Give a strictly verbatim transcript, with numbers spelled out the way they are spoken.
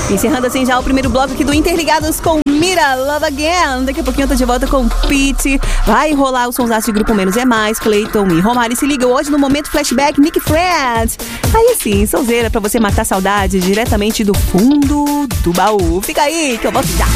Encerrando assim já o primeiro bloco aqui do Interligados com Mira, Love Again. Daqui a pouquinho eu tô de volta com Pitty. Vai rolar o sonsaço de Grupo Menos é Mais, Cleiton e Romário. Se liga hoje no Momento Flashback, Nick Fred. Aí sim, sonzeira pra você matar saudade diretamente do fundo do baú. Fica aí que eu volto já.